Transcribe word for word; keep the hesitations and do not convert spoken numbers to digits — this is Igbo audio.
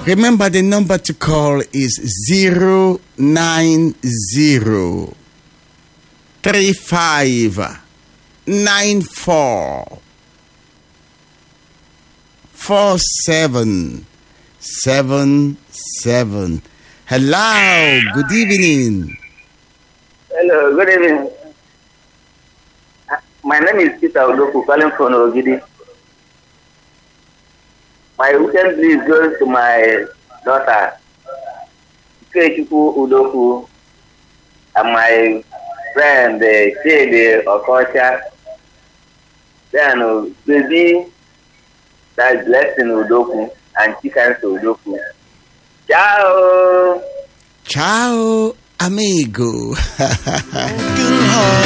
Remember, the number to call is zero nine zero three five nine four four seven seven seven. Hello, good evening. Hello, good evening. My name is Peter Udoku, calling from Ogidi. My weekend please goes to my daughter, Kechuku Udoku, and my friend, Chede Okocha. Then, uh, baby, that's Blessing Udoku and Chicken Udoku. Ciao! Ciao, amigo.